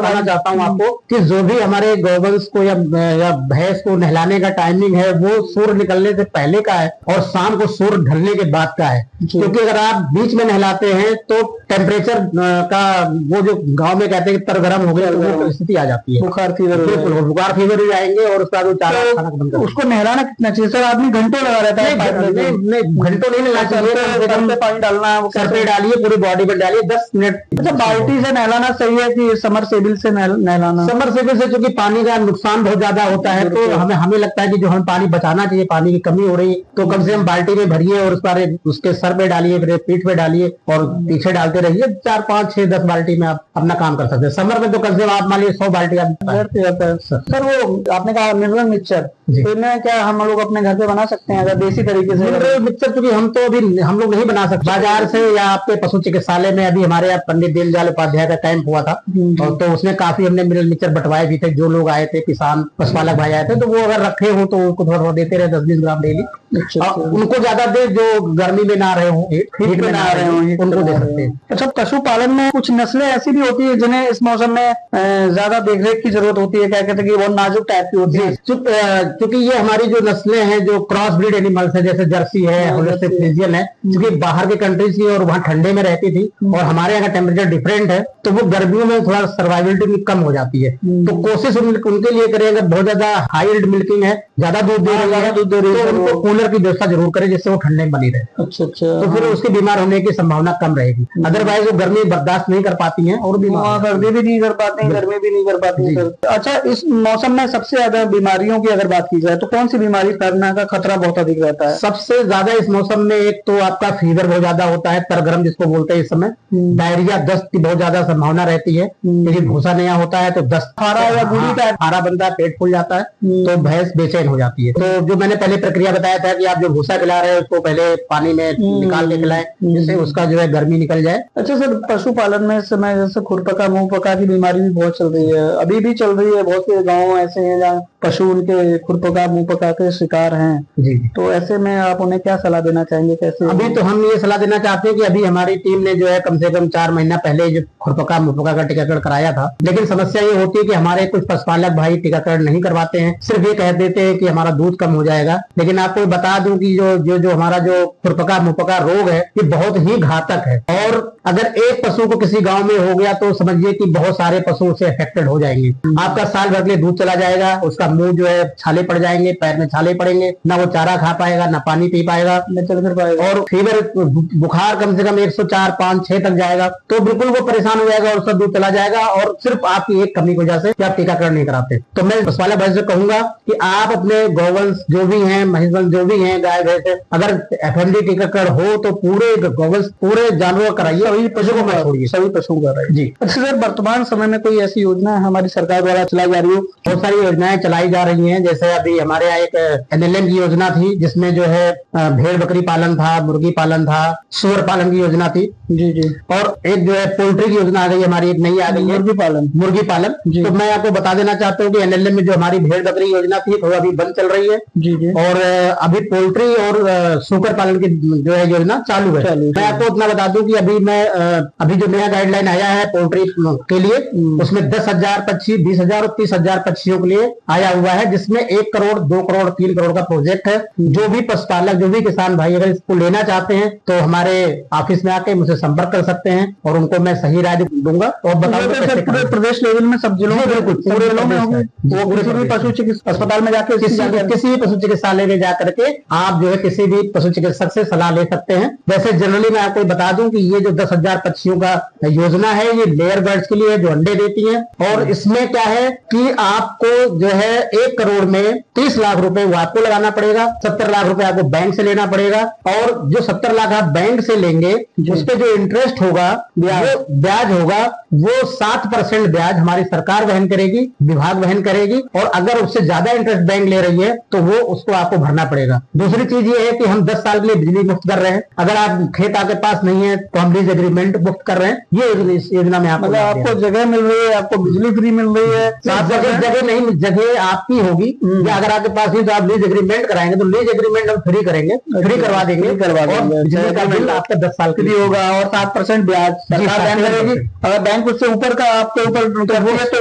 बताना चाहता हूँ आपको कि जो भी हमारे गौवंश को या भैंस को नहलाने का टाइमिंग है वो सूर्य निकलने से पहले का है और शाम को सूर्य ढलने के बाद का है। क्योंकि अगर आप बीच में नहलाते हैं तो टेम्परेचर का वो जो गांव में कहते हैं कि तरगरम हो गया, वो स्थिति आ जाती है, बुखार फीवर, बिल्कुल बुखार फीवर भी आएंगे और उसका जो चारा खाना बंद कर। उसको नहलाना कितना चाहिए सर? आदमी घंटों लगा रहता है, घंटों नहीं नहलाना चाहिए, पानी डालना, सर पे डालिए, पूरी बॉडी पर डालिए, 10 मिनट। अच्छा, बाल्टी से नहलाना सही है कि समरसेबिल से नहलाना? समरसेबिल से चूंकि पानी का नुकसान बहुत ज्यादा होता है, तो हमें लगता है कि जो हमें पानी बचाना चाहिए, पानी की कमी हो रही है, तो कम से कम बाल्टी में भरिए और उसके सर पे डालिए, फिर पीठ पे डालिए और पीछे डालते रहिए। 4, 5, 6, 10 बाल्टी में आप अपना काम कर सकते हैं। समर में तो कम से कम आप मान लीजिए 100 बाल्टी जाता है। सर वो आपने कहा मिनरल मिक्सचर, तो इन्हें क्या हम लोग अपने घर पे बना सकते हैं अगर देसी तरीके से? मिनरल मिक्सचर क्योंकि हम लोग नहीं बना सकते बाजार से या आपके पशु चिकित्सालय में। अभी हमारे यहाँ पंडित दीनदयाल उपाध्याय का कैंप हुआ था और तो उसमें काफी हमने मिनरल मिक्सचर बंटवाए भी थे। जो लोग आए थे, किसान पशुपालक भाई आए थे, तो वो अगर रखे हो तो उनको थोड़ा थोड़ा देते रहे, 10-20 ग्राम डेली। उनको ज्यादा दे जो गर्मी में ना रहे हो, हीट में ना रहे हो, उनको दे सकते हैं। अच्छा, पशुपालन में कुछ नस्लें ऐसी भी होती है जिन्हें इस मौसम में ज्यादा देखरेख की जरूरत होती है, क्या कहते हैं कि वो नाजुक टाइप की होती है? क्योंकि ये हमारी जो नस्लें हैं जो क्रॉस ब्रीड एनिमल्स है, जैसे जर्सी है, होलिस्टिक फ्रिजियन है, क्योंकि बाहर के कंट्रीज की और वहाँ ठंडे में रहती थी और हमारे यहाँ का टेम्परेचर डिफरेंट है, तो वो गर्मियों में थोड़ा सर्वाइविलिटी कम हो जाती है। तो कोशिश उनके लिए करें, अगर बहुत ज्यादा हाई यील्ड मिल्किंग है, ज्यादा दूध दे रही है, तो उनको कूलर की व्यवस्था जरूर करें जिससे वो ठंडे में बनी रहे। अच्छा, तो फिर उसकी बीमार होने की संभावना कम रहेगी। अदरवाइज वो गर्मी बर्दाश्त नहीं कर पाती है और सर्दी भी नहीं कर पाती है, गर्मी भी नहीं कर पाती है। अच्छा, इस मौसम में सबसे ज्यादा बीमारियों की अगर बात की जाए तो कौन सी बीमारी फैलने का खतरा बहुत अधिक रहता है? सबसे ज्यादा इस मौसम में एक तो आपका फीवर बहुत ज्यादा होता है, तरगरम जिसको बोलते हैं इस समय। डायरिया, दस्त की बहुत ज्यादा संभावना रहती है क्योंकि भूसा नया होता है तो दस्त खारा या गुड़ी टाइप खारा बनता है, पेट फूल जाता है, तो भैंस बेचैन हो जाती है। तो जो मैंने पहले प्रक्रिया बताया था कि आप जो भूसा खिला रहे हैं उसको पहले पानी में निकाल के खिलाएं जिससे उसका जो है गर्मी निकल जाए। अच्छा सर, पशुपालन में इस समय जैसे खुरपका मुंहपका की बीमारी भी बहुत चल रही है, अभी भी चल रही है। बहुत से गाँव ऐसे हैं जहाँ पशु उनके खुरपका मुंहपका के शिकार हैं जी। तो ऐसे में आप उन्हें क्या सलाह देना चाहेंगे? कैसे? अभी तो हम ये सलाह देना चाहते हैं कि अभी हमारी टीम ने जो है कम से कम 4 महीना पहले जो खुरपका मुंहपका का टीकाकरण कराया था, लेकिन समस्या ये होती है कि हमारे कुछ पशुपालक भाई टीकाकरण नहीं करवाते हैं, सिर्फ ये कह देते हैं कि हमारा दूध कम हो जाएगा। लेकिन आपको बता दूं कि जो हमारा जो खुरपका मुंहपका रोग है ये बहुत ही घातक है और अगर एक पशु को किसी गांव में हो गया तो समझिए कि बहुत सारे पशु उससे अफेक्टेड हो जाएंगे। आपका साल भर के लिए दूध चला जाएगा, उसका मुंह जो है छाले पड़ जाएंगे, पैर में छाले पड़ेंगे, ना वो चारा खा पाएगा, ना पानी पी पाएगा, न चल फिर पाएगा, और फीवर बुखार कम से कम 104, 5, 6 तक जाएगा, तो बिल्कुल वो परेशान हो जाएगा और उसका दूध चला जाएगा। और सिर्फ आपकी एक कमी की वजह से कि आप टीकाकरण नहीं कराते। तो मैं पशुपालक भाई से कहूंगा कि आप अपने गौवंश जो भी हैं, महिषवंश जो भी हैं, गाय भैंस, अगर FMD टीकाकरण हो तो पूरे गौवंश पूरे जानवर कराइए, सभी पशु को मत छोड़िए, सभी पशु को कराइए जी। अच्छा सर, वर्तमान समय में कोई ऐसी योजना है हमारी सरकार द्वारा चलाई जा रही हो? बहुत सारी योजनाएं चलाई जा रही हैं, जैसे अभी हमारे यहाँ एक NLM की योजना थी जिसमें जो है भेड़ बकरी पालन था, मुर्गी पालन था, सूअर पालन की योजना थी जी जी। और एक जो है पोल्ट्री की योजना आ गई हमारी, एक नई आ गई है मुर्गी पालन जी। तो मैं आपको बता देना चाहता हूँ कि NLM में जो हमारी भेड़ बकरी योजना थी वो अभी बंद चल रही है जी जी। और अभी पोल्ट्री और सूकर पालन की जो है योजना चालू है। मैं आपको इतना बता दूं कि अभी जो नया गाइडलाइन आया है पोल्ट्री के लिए, उसमें 10,000 पक्षी, 20,000 और 30,000 पक्षियों के लिए आया हुआ है, जिसमें 1 करोड़, 2 करोड़, 3 करोड़ का प्रोजेक्ट है। जो भी पशुपालक, जो भी किसान भाई अगर इसको लेना चाहते हैं तो हमारे ऑफिस में आके मुझसे संपर्क कर सकते हैं और उनको मैं सही राय दूंगा और बताऊंगा। पूरे प्रदेश लेवल में सब जिलों में, बिल्कुल पूरे जिलों में होंगे। वो किसी भी पशु चिकित्सा अस्पताल में जाकर किसी भी पशु चिकित्सालय में जाकर के आप जो है किसी भी पशु चिकित्सक से सलाह ले सकते हैं। वैसे जनरली मैं आपको बता दूं कि ये जो 10,000 पक्षियों का योजना है ये लेयर बर्ड्स के लिए जो अंडे देती हैं, और इसमें क्या है कि आपको जो है 1 करोड़ में 30 लाख रुपए वो आपको लगाना पड़ेगा, 70 लाख रुपए आपको बैंक से लेना पड़ेगा, और जो 70 लाख आप बैंक से लेंगे उस पे जो इंटरेस्ट होगा, ब्याज होगा, वो 7% ब्याज हमारी सरकार वहन करेगी, विभाग वहन करेगी, और अगर उससे ज्यादा इंटरेस्ट बैंक ले रही है तो वो उसको आपको भरना पड़ेगा। दूसरी चीज ये है कि हम 10 साल के लिए बिजली मुफ्त कर रहे हैं। अगर आप खेत आपके पास नहीं है तो हम लीज एग्रीमेंट मुफ्त कर रहे हैं। ये योजना में आपको जगह मिल रही है, आपको बिजली फ्री मिल रही है। जगह नहीं, जगह आपकी होगी, या अगर आपके पास नहीं तो आप लीज एग्रीमेंट कराएंगे तो लीज एग्रीमेंट हम फ्री करेंगे, फ्री करवा देंगे, बिजली का बिल आपका 10 साल के लिए होगा और 7% ब्याज सरकार वहन करेगी। अगर बैंक उससे ऊपर का आपके ऊपर